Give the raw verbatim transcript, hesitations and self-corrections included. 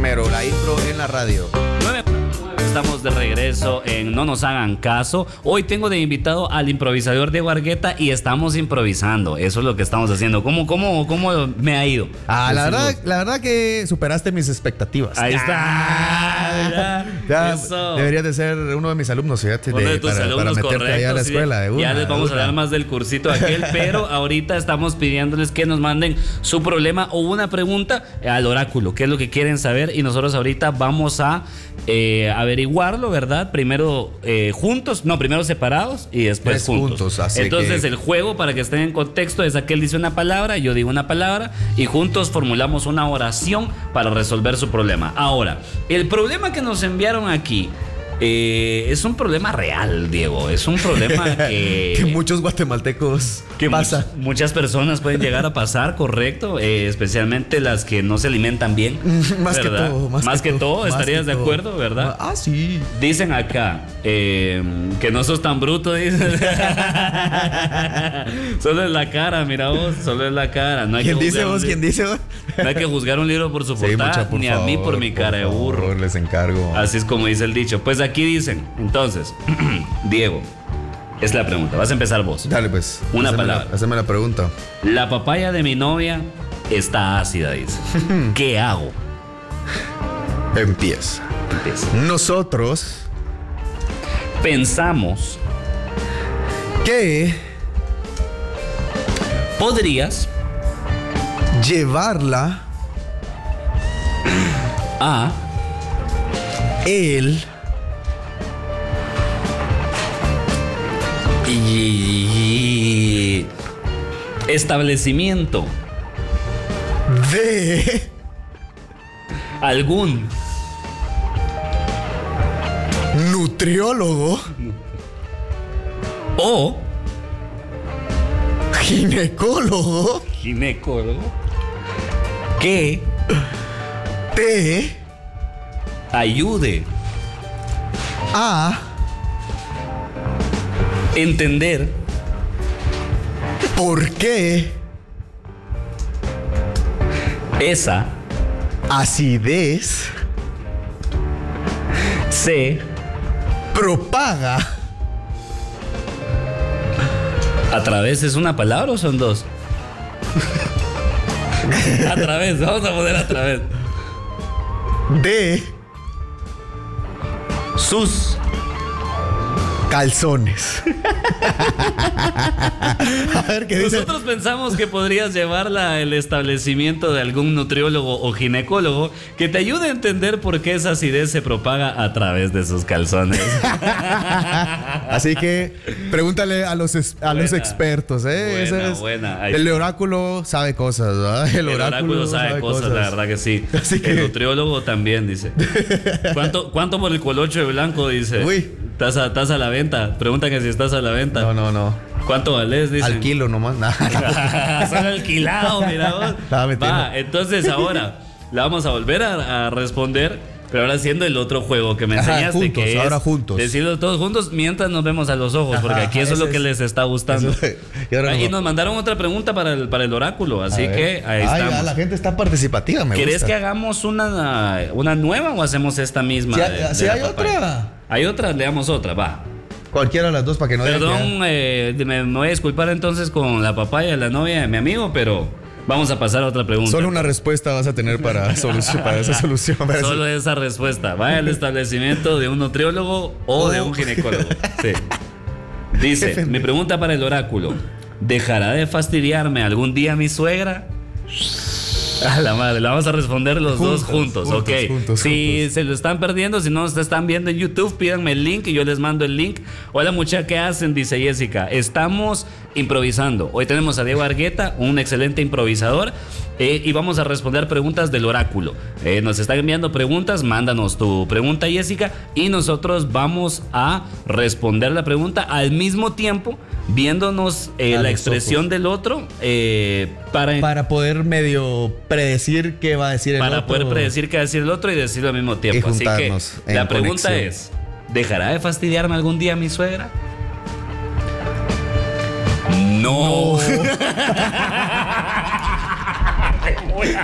primero, la intro en la radio. Estamos de regreso en No Nos Hagan Caso. Hoy tengo de invitado al improvisador Diego Argueta y estamos improvisando. Eso es lo que estamos haciendo. ¿Cómo, cómo, cómo me ha ido? Ah, la verdad, la verdad que superaste mis expectativas. Ahí está. Ya, ya Eso. deberías de ser uno de mis alumnos, fíjate, Uno de de, tus para, alumnos, para meterte correcto, allá a la sí. escuela. De una, ya les vamos de a una. dar más del cursito aquel, pero ahorita estamos pidiéndoles que nos manden su problema o una pregunta al oráculo, qué es lo que quieren saber, y nosotros ahorita vamos a eh, averiguarlo, ¿verdad? Primero eh, juntos, no, primero separados y después Tres juntos. juntos, así Entonces que... el juego, para que estén en contexto, es aquel dice una palabra, yo digo una palabra y juntos formulamos una oración para resolver su problema. Ahora, el problema que nos enviaron aquí eh, es un problema real, Diego. Es un problema que... que muchos guatemaltecos que pasa. much- muchas personas pueden llegar a pasar, correcto, eh, especialmente las que no se alimentan bien. Más que ¿verdad? todo. Más, Más que, to- todo, más estarías que de todo. acuerdo, ¿verdad? Ah, sí. Dicen acá eh, que no sos tan bruto, dicen. Solo es la cara, mira vos, solo es la cara. No hay ¿Quién que dice juzgar un vos? li- ¿Quién dice vos? No hay que juzgar un libro por su Sí, portada, mucha, por ni a mí por favor, mi cara de por burro. favor, les encargo. Así es como dice el dicho. Pues aquí dicen, entonces, Diego, es la pregunta. Vas a empezar vos. Dale, pues. Una haceme palabra. La, haceme la pregunta. La papaya de mi novia está ácida, dice. ¿Qué hago? Empieza. Empieza. Nosotros Pensamos, que podrías llevarla a él y establecimiento de algún nutriólogo o ginecólogo ginecólogo que te ayude a entender por qué esa acidez se propaga a través. ¿Es una palabra o son dos? A través, vamos a poner a través de sus calzones. A ver qué dice. Nosotros pensamos que podrías llevarla al establecimiento de algún nutriólogo o ginecólogo que te ayude a entender por qué esa acidez se propaga a través de sus calzones. Así que pregúntale a los, es- a los Buena, expertos, ¿eh? buena, Ese es- buena. Ahí el está. oráculo sabe cosas, ¿verdad? El, El oráculo sabe cosas, la verdad que sí. Así que- El nutriólogo también dice. ¿Cuánto, cuánto por el colocho de blanco? Dice. Uy. ¿Estás a, estás a la venta? Preguntan que si estás a la venta. No, no, no. ¿Cuánto vales? Dicen. Al kilo nomás. Nah. Solo alquilado, mira vos. Estaba metiendo. Va, entonces ahora la vamos a volver a, a responder, pero ahora haciendo el otro juego que me Ajá, enseñaste, juntos, que ahora es juntos. decirlo todos juntos mientras nos vemos a los ojos, Ajá, porque aquí eso es lo ese que es- les está gustando. eso- y ahora Y nos- nos mandaron otra pregunta para el, para el oráculo, así A ver. que ahí Ay, estamos. ya, la gente está participativa, me ¿Querés gusta. que hagamos una, una nueva o hacemos esta misma? Si de- hay- de si la hay papaya? otra. Hay otra, leamos otra, va. Cualquiera de las dos para que no digan que Perdón, eh, me, me voy a disculpar entonces con la papaya, la novia de mi amigo, pero vamos a pasar a otra ya- pregunta. Solo una respuesta vas a tener para, solución, para esa solución. para Solo ese- esa respuesta. Vaya al establecimiento de un nutriólogo o de un ginecólogo. Sí. Dice, mi pregunta para el oráculo. ¿Dejará de fastidiarme algún día mi suegra? A la madre, la vamos a responder los Juntos, dos juntos, juntos, ok. juntos, si juntos. se lo están perdiendo, si no se están viendo en YouTube, pídanme el link y yo les mando el link. Hola muchachos, ¿qué hacen? Dice Jessica. Estamos improvisando. Hoy tenemos a Diego Argueta, un excelente improvisador, eh, y vamos a responder preguntas del oráculo. Eh, nos están enviando preguntas, mándanos tu pregunta, Jessica, y nosotros vamos a responder la pregunta al mismo tiempo, viéndonos eh, A la los expresión ojos. del otro eh, para... Para poder medio predecir qué va a decir el Para otro. poder predecir qué va a decir el otro y decirlo al mismo tiempo. Y Así que juntarnos en la pregunta conexión. es: ¿dejará de fastidiarme algún día mi suegra? No.